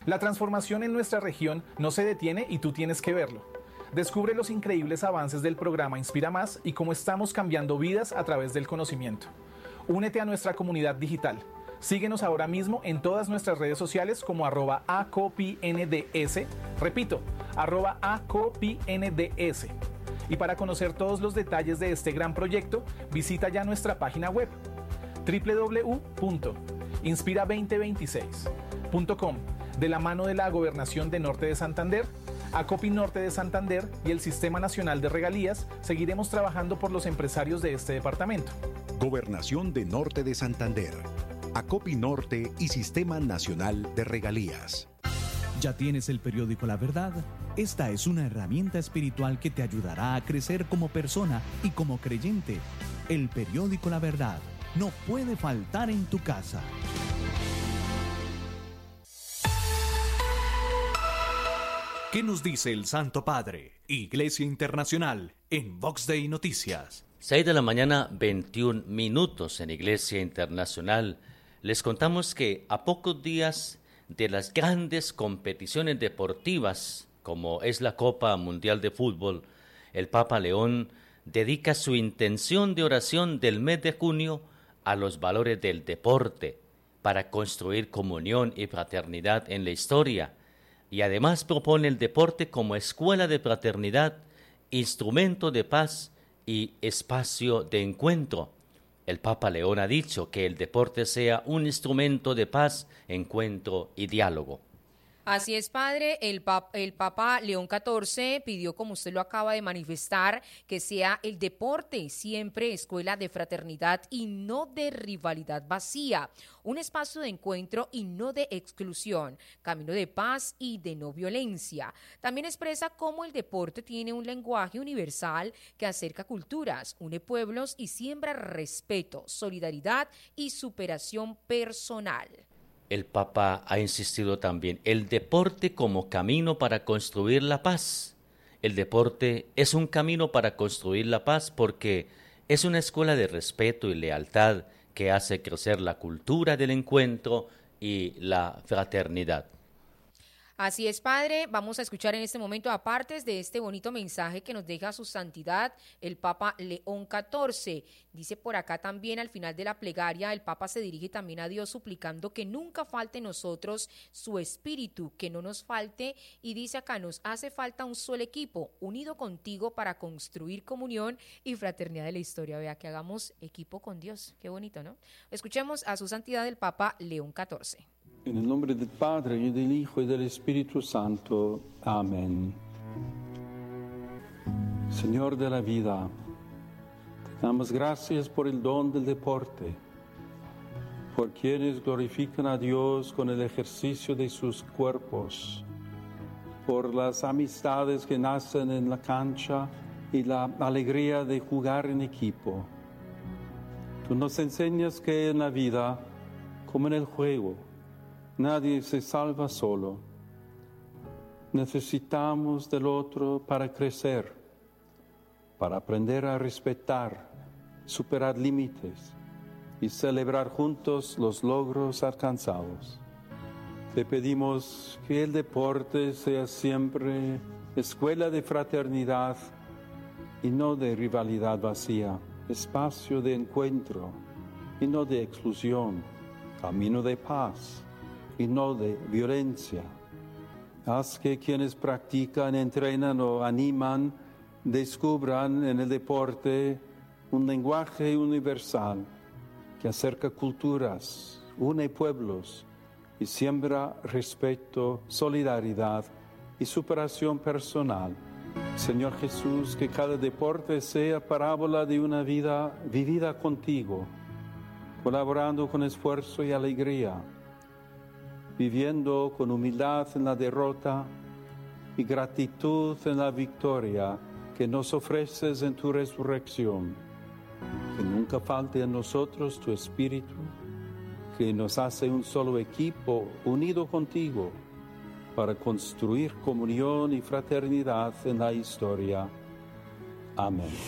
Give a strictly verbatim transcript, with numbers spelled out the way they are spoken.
La transformación en nuestra región no se detiene y tú tienes que verlo. Descubre los increíbles avances del programa Inspira Más y cómo estamos cambiando vidas a través del conocimiento. Únete a nuestra comunidad digital. Síguenos ahora mismo en todas nuestras redes sociales como arroba acopinds. Repito, arroba acopinds. Y para conocer todos los detalles de este gran proyecto, visita ya nuestra página web doble u doble u doble u punto inspira dos mil veintiséis punto com. De la mano de la Gobernación de Norte de Santander, Acopi Norte de Santander y el Sistema Nacional de Regalías, seguiremos trabajando por los empresarios de este departamento. Gobernación de Norte de Santander, Acopi Norte y Sistema Nacional de Regalías. ¿Ya tienes el periódico La Verdad? Esta es una herramienta espiritual que te ayudará a crecer como persona y como creyente. El periódico La Verdad no puede faltar en tu casa. ¿Qué nos dice el Santo Padre? Iglesia Internacional en Vox Day Noticias. seis de la mañana, veintiún minutos en Iglesia Internacional. Les contamos que a pocos días de las grandes competiciones deportivas, como es la Copa Mundial de Fútbol, el Papa León dedica su intención de oración del mes de junio a los valores del deporte para construir comunión y fraternidad en la historia. Y además propone el deporte como escuela de fraternidad, instrumento de paz y espacio de encuentro. El Papa León ha dicho que el deporte sea un instrumento de paz, encuentro y diálogo. Así es, padre. El, pap, el Papa León catorce pidió, como usted lo acaba de manifestar, que sea el deporte siempre escuela de fraternidad y no de rivalidad vacía, un espacio de encuentro y no de exclusión, camino de paz y de no violencia. También expresa cómo el deporte tiene un lenguaje universal que acerca culturas, une pueblos y siembra respeto, solidaridad y superación personal. El Papa ha insistido también, el deporte como camino para construir la paz. El deporte es un camino para construir la paz porque es una escuela de respeto y lealtad que hace crecer la cultura del encuentro y la fraternidad. Así es, padre. Vamos a escuchar en este momento apartes de este bonito mensaje que nos deja su santidad, el Papa León catorce. Dice por acá también al final de la plegaria, el Papa se dirige también a Dios suplicando que nunca falte en nosotros su espíritu, que no nos falte, y dice acá, nos hace falta un solo equipo, unido contigo para construir comunión y fraternidad de la historia. Vea, que hagamos equipo con Dios. Qué bonito, ¿no? Escuchemos a su santidad el Papa León catorce. En el nombre del Padre, y del Hijo, y del Espíritu Santo. Amén. Señor de la vida, te damos gracias por el don del deporte, por quienes glorifican a Dios con el ejercicio de sus cuerpos, por las amistades que nacen en la cancha y la alegría de jugar en equipo. Tú nos enseñas que en la vida, como en el juego, nadie se salva solo. Necesitamos del otro para crecer, para aprender a respetar, superar límites y celebrar juntos los logros alcanzados. Te pedimos que el deporte sea siempre escuela de fraternidad y no de rivalidad vacía, espacio de encuentro y no de exclusión, camino de paz y no de violencia. Haz que quienes practican, entrenan o animan descubran en el deporte un lenguaje universal que acerca culturas, une pueblos y siembra respeto, solidaridad y superación personal. Señor Jesús, que cada deporte sea parábola de una vida vivida contigo, colaborando con esfuerzo y alegría, viviendo con humildad en la derrota y gratitud en la victoria que nos ofreces en tu resurrección. Que nunca falte en nosotros tu espíritu, que nos hace un solo equipo unido contigo para construir comunión y fraternidad en la historia. Amén.